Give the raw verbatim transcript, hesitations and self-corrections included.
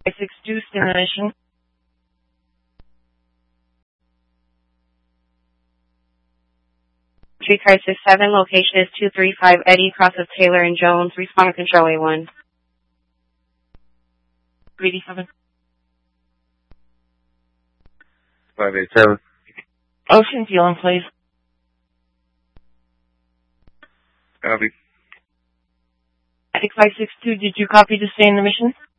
six two, stay in the mission. three five six seven, location is two three five Eddie, cross of Taylor and Jones, respond to Control A one. three eighty-seven. five eight seven. Ocean Zealand, please. Copy. six five six two, did you copy to stay in the mission?